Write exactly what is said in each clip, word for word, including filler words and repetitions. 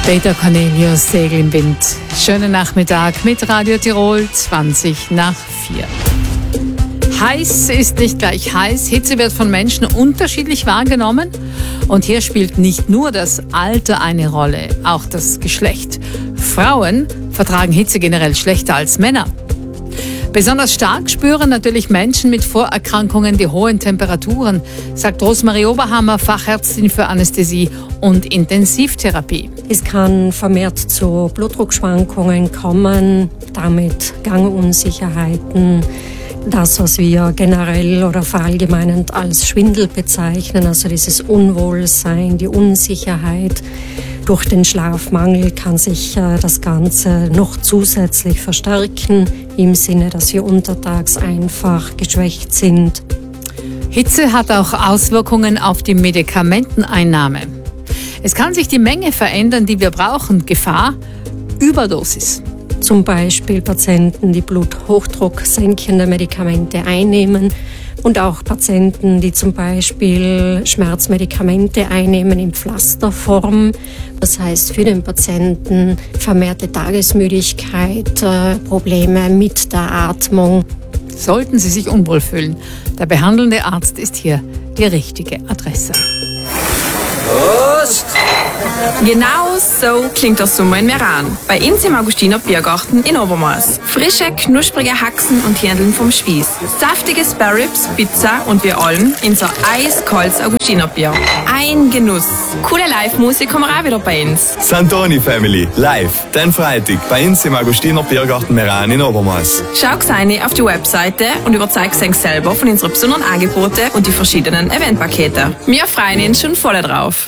Peter Cornelius, Segel im Wind. Schönen Nachmittag mit Radio Tirol, zwanzig nach vier. Heiß ist nicht gleich heiß. Hitze wird von Menschen unterschiedlich wahrgenommen. Und hier spielt nicht nur das Alter eine Rolle, auch das Geschlecht. Frauen vertragen Hitze generell schlechter als Männer. Besonders stark spüren natürlich Menschen mit Vorerkrankungen die hohen Temperaturen, sagt Rosemarie Oberhammer, Fachärztin für Anästhesie und Intensivtherapie. Es kann vermehrt zu Blutdruckschwankungen kommen, damit Gangunsicherheiten, das, was wir generell oder verallgemeinend als Schwindel bezeichnen, also dieses Unwohlsein, die Unsicherheit. Durch den Schlafmangel kann sich äh, das Ganze noch zusätzlich verstärken, im Sinne, dass wir untertags einfach geschwächt sind. Hitze hat auch Auswirkungen auf die Medikamenteneinnahme. Es kann sich die Menge verändern, die wir brauchen. Gefahr: Überdosis. Zum Beispiel Patienten, die bluthochdrucksenkende Medikamente einnehmen und auch Patienten, die zum Beispiel Schmerzmedikamente einnehmen in Pflasterform. Das heißt für den Patienten vermehrte Tagesmüdigkeit, äh, Probleme mit der Atmung. Sollten Sie sich unwohl fühlen, der behandelnde Arzt ist hier die richtige Adresse. Prost! Genau so klingt der Sommer in Meran, bei uns im Augustiner Biergarten in Obermaß. Frische, knusprige Haxen und Hähndeln vom Spieß, saftige Spareribs, Pizza und wir allen in so eiskaltes Augustiner Bier. Ein Genuss. Coole Live-Musik haben wir auch wieder bei uns. Santoni Family, live, den Freitag, bei uns im Augustiner Biergarten Meran in Obermaß. Schau rein auf die Webseite und überzeug dich selber von unseren besonderen Angeboten und die verschiedenen Eventpakete. Wir freuen uns schon voll drauf.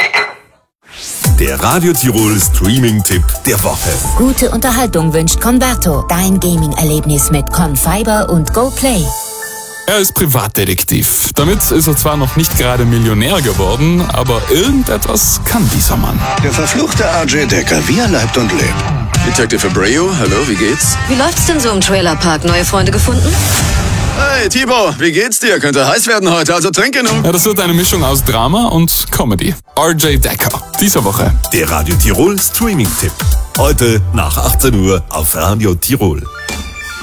Der Radio Tirol Streaming-Tipp der Woche. Gute Unterhaltung wünscht Converto. Dein Gaming-Erlebnis mit Confiber und GoPlay. Er ist Privatdetektiv. Damit ist er zwar noch nicht gerade Millionär geworden, aber irgendetwas kann dieser Mann. Der verfluchte R J Decker, wie er leibt und lebt. Detective Abreu, hallo, wie geht's? Wie läuft's denn so im Trailerpark? Neue Freunde gefunden? Hey, Tibor, wie geht's dir? Könnte heiß werden heute, also trink genug. Ja, das wird eine Mischung aus Drama und Comedy. R J Decker, diese Woche. Der Radio Tirol Streaming-Tipp. Heute nach achtzehn Uhr auf Radio Tirol.